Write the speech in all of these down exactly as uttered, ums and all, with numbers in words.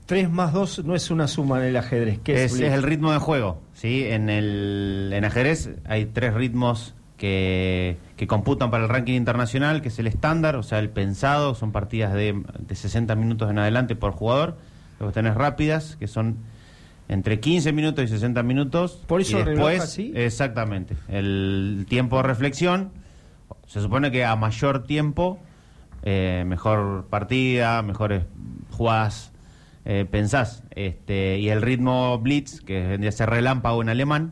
tres más dos no es una suma en el ajedrez. ¿Qué es, es, es el ritmo de juego, ¿sí? En el en ajedrez hay tres ritmos que, que computan para el ranking internacional, que es el estándar, o sea, el pensado, son partidas de, de sesenta minutos en adelante por jugador. Luego tenés rápidas, que son entre quince minutos y sesenta minutos. Por eso y después, así. Exactamente. El tiempo de reflexión, se supone que a mayor tiempo, eh, mejor partida, mejores jugadas eh, pensás. Este, y el ritmo Blitz, que vendría a ser relámpago en alemán,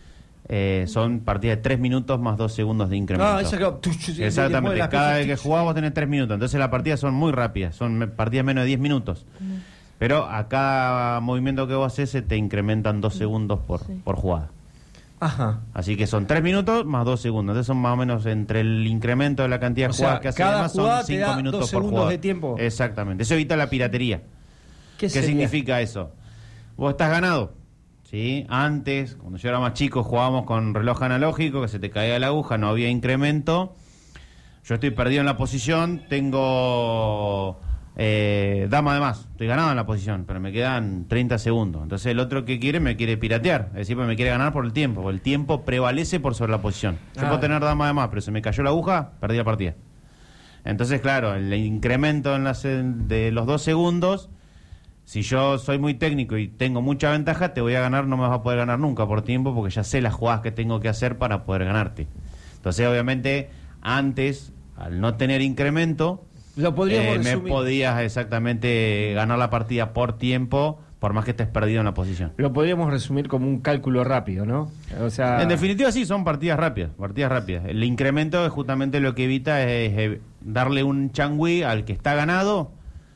eh, son partidas de tres minutos más dos segundos de incremento. Ah, eso que... Exactamente, cada vez que jugás vos tenés tres minutos. Entonces las partidas son muy rápidas, son partidas menos de diez minutos. Mm. Pero a cada movimiento que vos haces se te incrementan dos segundos por, sí. por jugada. Ajá. Así que son tres minutos más dos segundos. Entonces son más o menos entre el incremento de la cantidad de o jugadas sea, que hace cada además jugada son cinco minutos dos por segundos jugada. de tiempo. Exactamente. Eso evita la piratería. ¿Qué, ¿Qué sería? significa eso? Vos estás ganado, ¿sí? Antes, cuando yo era más chico, jugábamos con reloj analógico, que se te caía la aguja, no había incremento. Yo estoy perdido en la posición, tengo... Eh, dama de más, estoy ganado en la posición, pero me quedan treinta segundos. Entonces el otro que quiere me quiere piratear, es decir, me quiere ganar por el tiempo, porque el tiempo prevalece por sobre la posición. Yo ah. puedo tener dama de más, pero se me cayó la aguja, perdí la partida. Entonces, claro, el incremento en las, de los dos segundos, si yo soy muy técnico y tengo mucha ventaja, te voy a ganar, no me vas a poder ganar nunca por tiempo, porque ya sé las jugadas que tengo que hacer para poder ganarte. Entonces, obviamente, antes, al no tener incremento, Lo podríamos eh, me resumir. podías exactamente ganar la partida por tiempo, por más que estés perdido en la posición. Lo podríamos resumir como un cálculo rápido, ¿no? O sea, en definitiva sí, son partidas rápidas, partidas rápidas. El incremento es justamente lo que evita es, es darle un changüí al que está ganado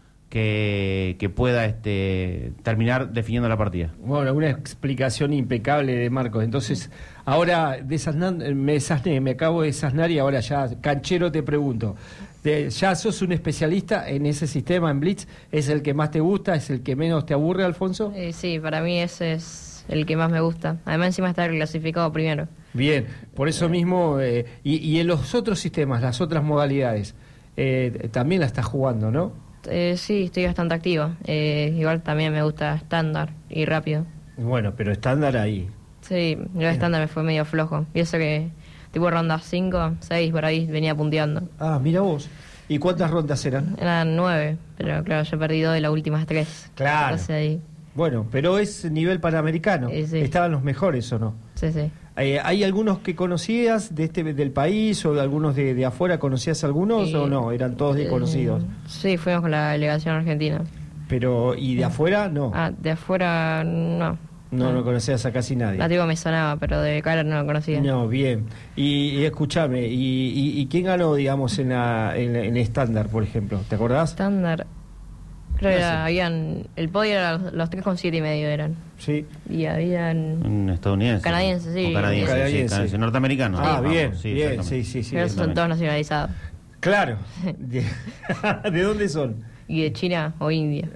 que, que pueda este terminar definiendo la partida. Bueno, una explicación impecable de Marcos. Entonces, ahora desasnan, me desasné, me acabo de desasnar y ahora ya, canchero, te pregunto. De, ¿ya sos un especialista en ese sistema, en Blitz? ¿Es el que más te gusta? ¿Es el que menos te aburre, Alfonso? Eh, sí, para mí ese es el que más me gusta. Además, encima está clasificado primero. Bien, por eso mismo, eh, y, y en los otros sistemas, las otras modalidades, eh, también la estás jugando, ¿no? Eh, sí, estoy bastante activa. Eh, igual también me gusta estándar y rápido. Bueno, pero estándar ahí. Sí, el estándar me fue medio flojo. Y eso que... tipo rondas cinco, seis, por ahí venía punteando. Ah, mira vos. ¿Y cuántas rondas eran? Eran nueve, pero claro, yo he perdido de las últimas tres. Claro. Entonces, ahí... Bueno, pero es nivel panamericano. Eh, sí. ¿Estaban los mejores o no? Sí, sí. Eh, ¿Hay algunos que conocías de este del país o de algunos de, de afuera? ¿Conocías algunos y, o no? ¿Eran todos desconocidos? Eh, sí, fuimos con la delegación argentina. Pero, ¿y de afuera no? Ah, de afuera no. No, no conocías a casi nadie. Nativo me sonaba, pero de cara no lo conocía. No, bien. Y, y escúchame, y, y, ¿y quién ganó, digamos, en la, en, en estándar, por ejemplo? ¿Te acordás? Estándar. Creo que era, habían... El podio era los, los tres con siete y medio eran. Sí. Y habían... Un estadounidense. Canadiense, sí. O canadiense, Canadiense. Sí, canadiense, norteamericano. Ah, Sí, bien, vamos, sí, bien, sí, sí, sí. Pero son todos nacionalizados. Claro. ¿De, ¿De dónde son? Y de China o India.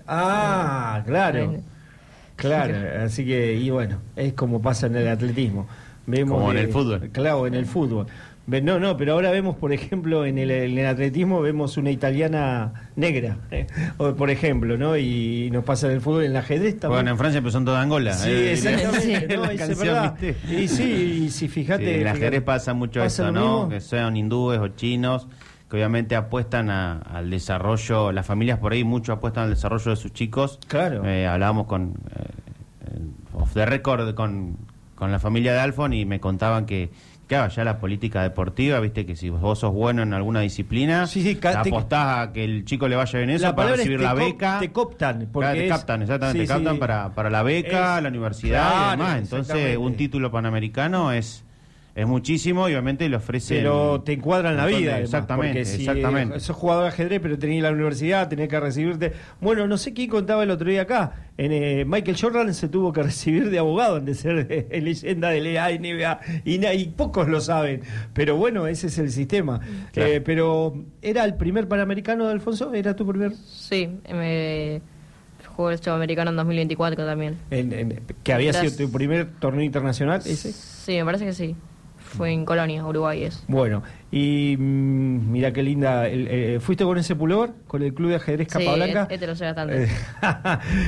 Ah, claro. Claro, así que, y bueno, es como pasa en el atletismo. Vemos como en de, el fútbol. Claro, en el fútbol. No, no, pero ahora vemos, por ejemplo, en el, en el atletismo vemos una italiana negra, eh, por ejemplo, ¿no? Y nos pasa en el fútbol, en el ajedrez también. Bueno, en Francia pero son todas Angola. Sí, eh, exactamente, la no, es canción, verdad. ¿viste? Y sí, y si fíjate... Sí, en el ajedrez pasa mucho pasa eso, lo ¿no? mismo. Que sean hindúes o chinos, que obviamente apuestan a, al desarrollo, las familias por ahí mucho apuestan al desarrollo de sus chicos. Claro. Eh, hablábamos con... Eh, off the record con, con la familia de Alfon y me contaban que claro, ya la política deportiva, viste que si vos sos bueno en alguna disciplina, sí, sí, te apostás a que el chico le vaya bien eso la para recibir es la te beca. Te cooptan. Porque claro, te es, captan, exactamente, sí, te captan sí, para, para la beca, es, la universidad claro, y demás. Entonces, un título panamericano es... Es muchísimo y obviamente le ofrecen... Pero te encuadran la vida, además, exactamente, porque si exactamente. sos jugador de ajedrez, pero tenés la universidad, tenés que recibirte... Bueno, no sé quién contaba el otro día acá, en eh, Michael Jordan se tuvo que recibir de abogado antes de ser eh, leyenda de la N B A, y, y pocos lo saben, pero bueno, ese es el sistema. Claro. Eh, pero, ¿era el primer Panamericano de Alfonso? ¿Era tu primer...? Sí, me... Jugó el Sudamericano en dos mil veinticuatro también. En, en, ¿Que había Las... sido tu primer torneo internacional ese? Sí, me parece que sí. Fue en Colonia, Uruguay eso. Bueno, y mmm, mira qué linda. El, eh, ¿Fuiste con ese pullover? ¿Con el club de ajedrez Capa sí, Blanca? este, este lo sé bastante.